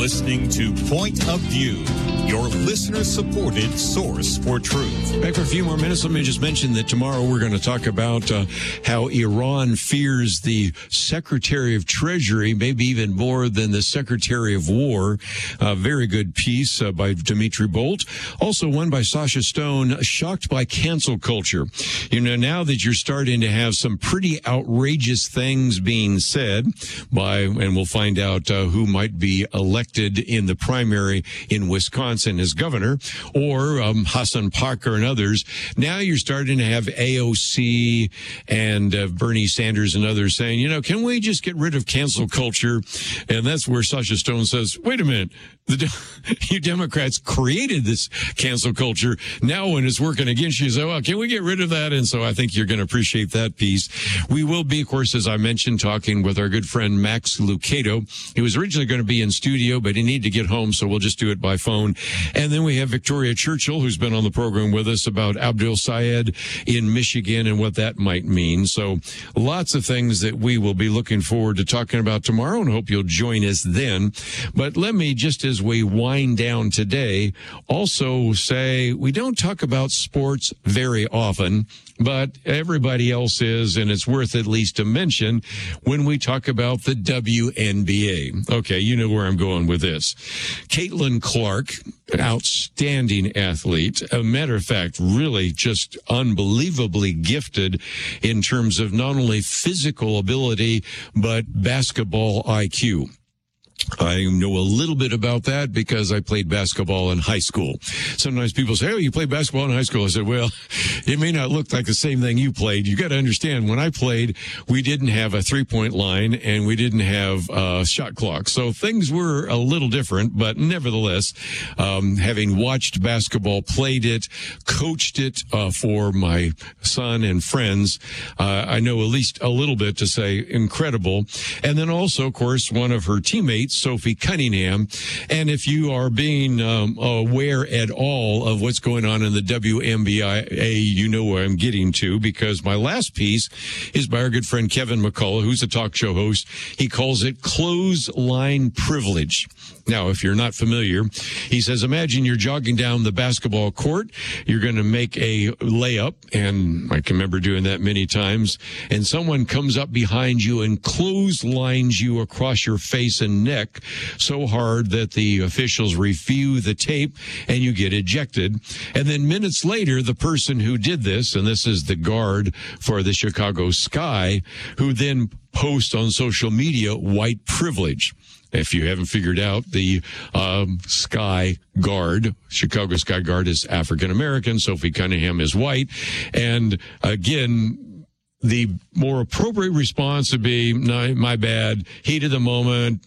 listening to Point of View, your listener-supported source for truth. Back for a few more minutes, let me just mention that tomorrow we're going to talk about how Iran fears the Secretary of Treasury, maybe even more than the Secretary of War. A very good piece by Dimitri Bolt. Also one by Sasha Stone, Shocked by Cancel Culture. You know, now that you're starting to have some pretty outrageous things being said by, and we'll find out who might be elected in the primary in Wisconsin as governor, or Hassan Parker and others. Now you're starting to have AOC and Bernie Sanders and others saying, you know, can we just get rid of cancel culture? And that's where Sasha Stone says, wait a minute. You Democrats created this cancel culture. Now when it's working against you, say, well, can we get rid of that? And so I think you're going to appreciate that piece. We will be, of course, as I mentioned, talking with our good friend Max Lucado. He was originally going to be in studio, but he needed to get home, so we'll just do it by phone. And then we have Victoria Churchill, who's been on the program with us about Abdul Sayed in Michigan and what that might mean. So lots of things that we will be looking forward to talking about tomorrow, and hope you'll join us then. But let me, just as we wind down today, also say we don't talk about sports very often, but everybody else is, and it's worth at least a mention when we talk about the WNBA. Okay, you know where I'm going with this. Caitlin Clark, an outstanding athlete. A matter of fact, really just unbelievably gifted in terms of not only physical ability, but basketball IQ. I know a little bit about that because I played basketball in high school. Sometimes people say, oh, you played basketball in high school. I said, well, it may not look like the same thing you played. You got to understand, when I played, we didn't have a three-point line and we didn't have a shot clock. So things were a little different, but nevertheless, having watched basketball, played it, coached it for my son and friends, I know at least a little bit to say incredible. And then also, of course, one of her teammates, Sophie Cunningham. And if you are being aware at all of what's going on in the WNBA, you know where I'm getting to, because my last piece is by our good friend Kevin McCullough, who's a talk show host. He calls it clothesline privilege. Now, if you're not familiar, he says, imagine you're jogging down the basketball court. You're going to make a layup, and I can remember doing that many times, and someone comes up behind you and clotheslines you across your face and neck so hard that the officials review the tape and you get ejected. And then minutes later, the person who did this, and this is the guard for the Chicago Sky, who then posts on social media white privilege. If you haven't figured out, the Sky Guard, Chicago Sky Guard, is African-American. Sophie Cunningham is white. And again, the more appropriate response would be, no, my bad, heat of the moment,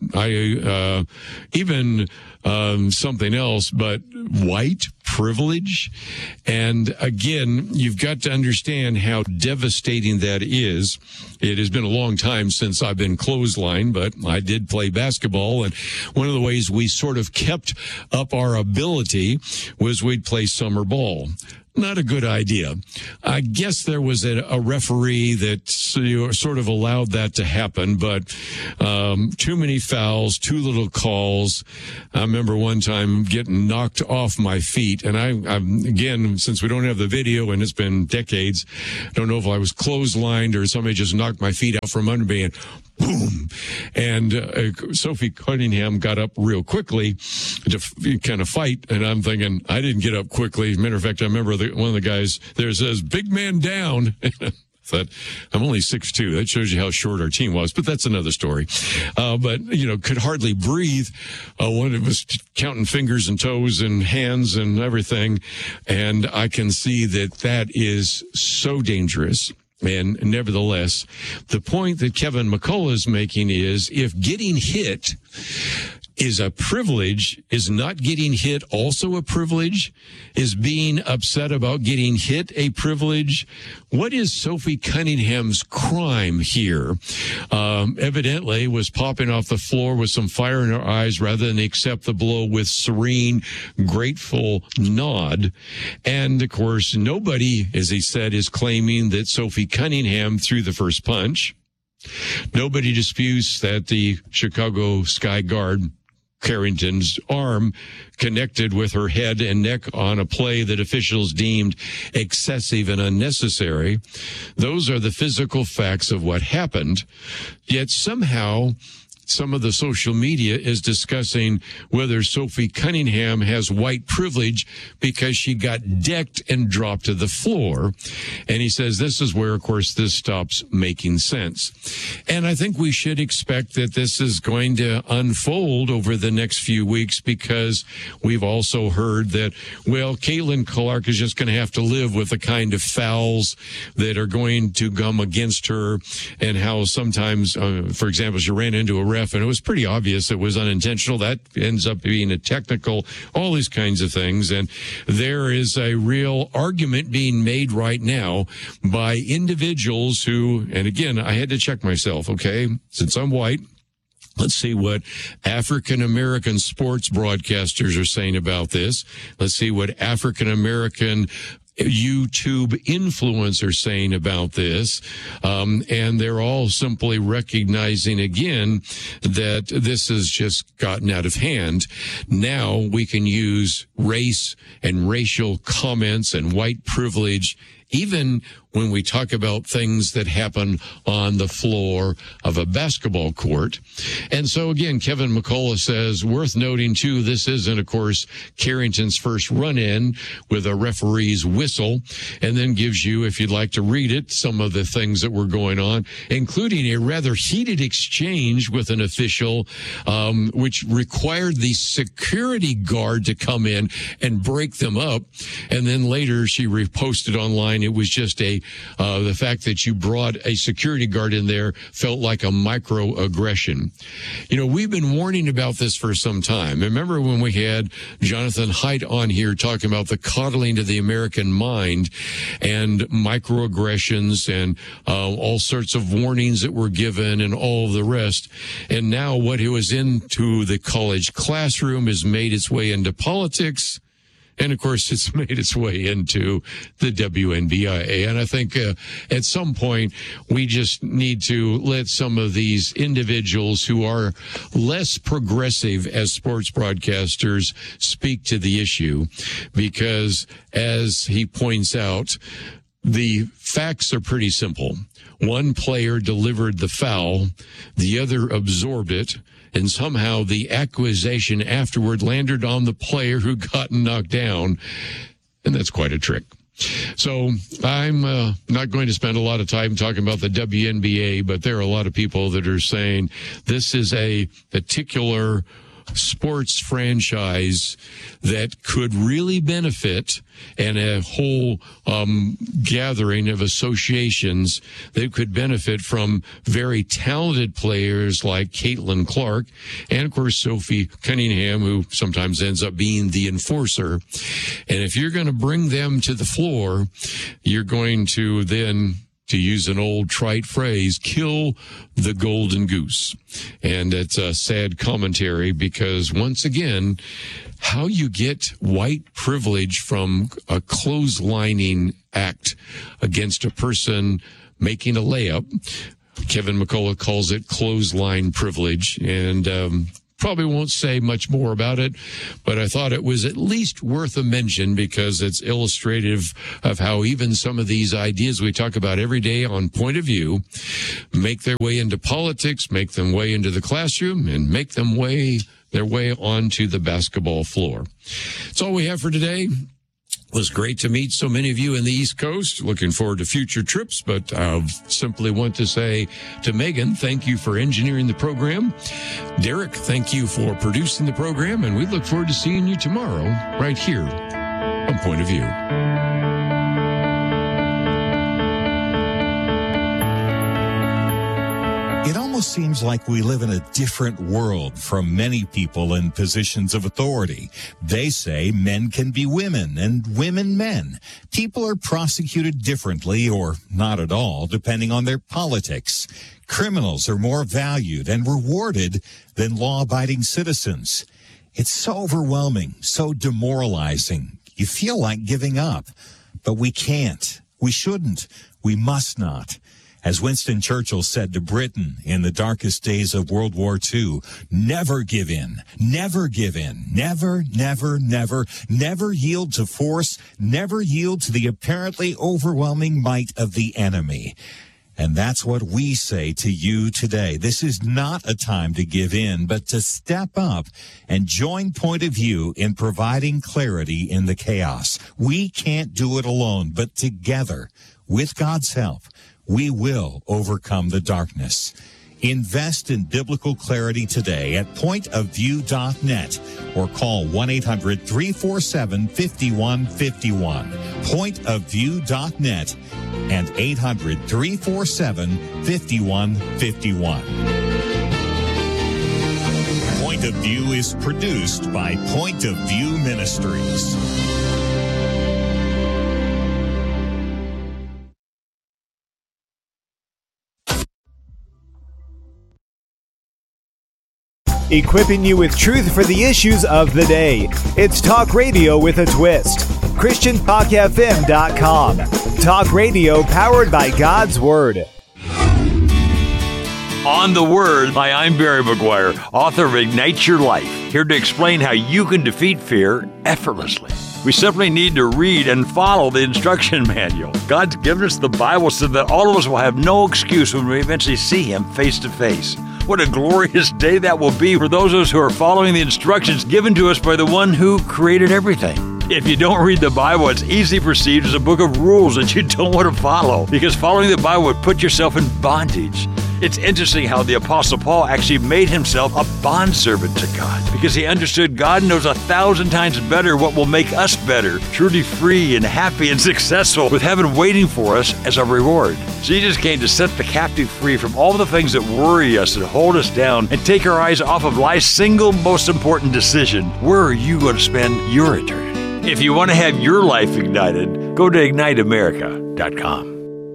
something else, but white privilege. And again, you've got to understand how devastating that is. It has been a long time since I've been clotheslined, but I did play basketball. And one of the ways we sort of kept up our ability was we'd play summer ball. Not a good idea. I guess there was a referee that sort of allowed that to happen, but too many fouls, too little calls. I remember one time getting knocked off my feet, and I again, since we don't have the video and it's been decades, don't know if I was clotheslined or somebody just knocked my feet out from under me, and boom. And Sophie Cunningham got up real quickly to kind of fight, and I'm thinking, I didn't get up quickly. As a matter of fact, I remember one of the guys there says, big man down. Thought, I'm only 6'2". That shows you how short our team was, but that's another story. But, could hardly breathe. One of us counting fingers and toes and hands and everything. And I can see that is so dangerous. And nevertheless, the point that Kevin McCullough is making is, if getting hit is a privilege, is not getting hit also a privilege? Is being upset about getting hit a privilege? What is Sophie Cunningham's crime here? Evidently was popping off the floor with some fire in her eyes rather than accept the blow with serene, grateful nod. And of course, nobody, as he said, is claiming that Sophie Cunningham threw the first punch. Nobody disputes that the Chicago Sky Guard Carrington's arm connected with her head and neck on a play that officials deemed excessive and unnecessary. Those are the physical facts of what happened. Yet somehow, some of the social media is discussing whether Sophie Cunningham has white privilege because she got decked and dropped to the floor. And he says this is where, of course, this stops making sense. And I think we should expect that this is going to unfold over the next few weeks, because we've also heard that, well, Caitlin Clark is just going to have to live with the kind of fouls that are going to come against her, and how sometimes, for example, she ran into a ref and it was pretty obvious it was unintentional. That ends up being a technical, all these kinds of things. And there is a real argument being made right now by individuals who, and again, I had to check myself, okay, since I'm white. Let's see what African-American sports broadcasters are saying about this. Let's see what African-American YouTube influencers saying about this. And they're all simply recognizing again that this has just gotten out of hand. Now we can use race and racial comments and white privilege even when we talk about things that happen on the floor of a basketball court. And so, again, Kevin McCullough says, worth noting, too, this isn't, of course, Carrington's first run-in with a referee's whistle, and then gives you, if you'd like to read it, some of the things that were going on, including a rather heated exchange with an official, which required the security guard to come in and break them up. And then later she reposted online, it was just the fact that you brought a security guard in there felt like a microaggression. You know, we've been warning about this for some time. Remember when we had Jonathan Haidt on here talking about the coddling of the American mind and microaggressions and all sorts of warnings that were given and all of the rest. And now what was into the college classroom has made its way into politics. And, of course, it's made its way into the WNBA. And I think at some point we just need to let some of these individuals who are less progressive as sports broadcasters speak to the issue, because, as he points out, the facts are pretty simple. One player delivered the foul, the other absorbed it, and somehow the accusation afterward landed on the player who got knocked down. And that's quite a trick. So I'm not going to spend a lot of time talking about the WNBA, but there are a lot of people that are saying this is a particular sports franchise that could really benefit, and a whole gathering of associations that could benefit from very talented players like Caitlin Clark and, of course, Sophie Cunningham, who sometimes ends up being the enforcer. And if you're going to bring them to the floor, you're going to then, to use an old trite phrase, kill the golden goose. And it's a sad commentary, because once again, how you get white privilege from a clotheslining act against a person making a layup, Kevin McCullough calls it clothesline privilege, and probably won't say much more about it, but I thought it was at least worth a mention, because it's illustrative of how even some of these ideas we talk about every day on Point of View make their way into politics, make them way into the classroom, and make them their way onto the basketball floor. That's all we have for today. It was great to meet so many of you in the East Coast. Looking forward to future trips, but I simply want to say to Megan, thank you for engineering the program. Derek, thank you for producing the program, and we look forward to seeing you tomorrow right here on Point of View. It almost seems like we live in a different world from many people in positions of authority. They say men can be women and women men. People are prosecuted differently or not at all, depending on their politics. Criminals are more valued and rewarded than law-abiding citizens. It's so overwhelming, so demoralizing. You feel like giving up, but we can't. We shouldn't. We must not. As Winston Churchill said to Britain in the darkest days of World War II, never give in, never give in, never, never, never, never yield to force, never yield to the apparently overwhelming might of the enemy. And that's what we say to you today. This is not a time to give in, but to step up and join Point of View in providing clarity in the chaos. We can't do it alone, but together, with God's help, we will overcome the darkness. Invest in biblical clarity today at pointofview.net or call 1-800-347-5151. Pointofview.net and 800-347-5151. Point of View is produced by Point of View Ministries. Equipping you with truth for the issues of the day. It's Talk Radio with a twist. ChristianTalkFM.com. Talk radio powered by God's Word. On the Word. Hi, I'm Barry McGuire, author of Ignite Your Life, here to explain how you can defeat fear effortlessly. We simply need to read and follow the instruction manual. God's given us the Bible so that all of us will have no excuse when we eventually see Him face to face. What a glorious day that will be for those of us who are following the instructions given to us by the one who created everything. If you don't read the Bible, it's easily perceived as a book of rules that you don't want to follow, because following the Bible would put yourself in bondage. It's interesting how the Apostle Paul actually made himself a bondservant to God, because he understood God knows 1,000 times better what will make us better, truly free and happy and successful, with heaven waiting for us as our reward. Jesus came to set the captive free from all the things that worry us and hold us down, and take our eyes off of life's single most important decision. Where are you going to spend your eternity? If you want to have your life ignited, go to IgniteAmerica.com.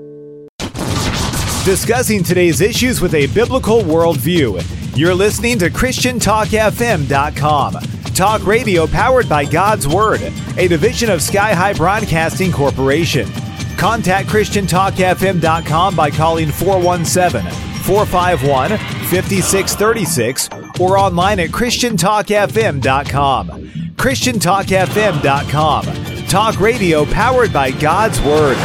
Discussing today's issues with a biblical worldview. You're listening to ChristianTalkFM.com. Talk radio powered by God's Word, a division of Sky High Broadcasting Corporation. Contact ChristianTalkFM.com by calling 417-451-5636 or online at ChristianTalkFM.com. ChristianTalkFM.com. Talk radio powered by God's Word.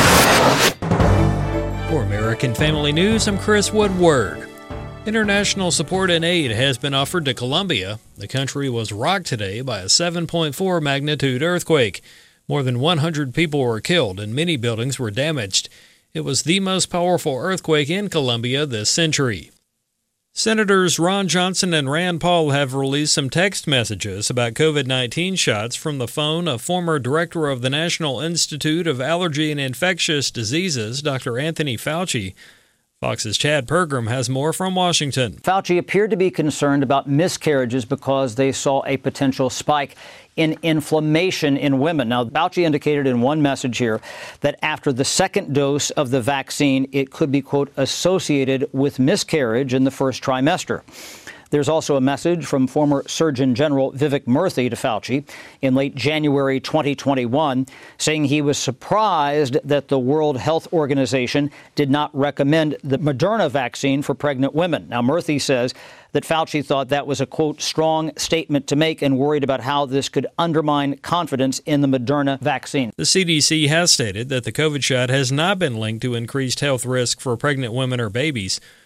For American Family News, I'm Chris Woodward. International support and aid has been offered to Colombia. The country was rocked today by a 7.4 magnitude earthquake. More than 100 people were killed and many buildings were damaged. It was the most powerful earthquake in Colombia this century. Senators Ron Johnson and Rand Paul have released some text messages about COVID-19 shots from the phone of former director of the National Institute of Allergy and Infectious Diseases, Dr. Anthony Fauci. Fox's Chad Pergram has more from Washington. Fauci appeared to be concerned about miscarriages because they saw a potential spike in inflammation in women. Now, Fauci indicated in one message here that after the second dose of the vaccine, it could be, quote, associated with miscarriage in the first trimester. There's also a message from former Surgeon General Vivek Murthy to Fauci in late January 2021, saying he was surprised that the World Health Organization did not recommend the Moderna vaccine for pregnant women. Now, Murthy says that Fauci thought that was a, quote, strong statement to make and worried about how this could undermine confidence in the Moderna vaccine. The CDC has stated that the COVID shot has not been linked to increased health risk for pregnant women or babies.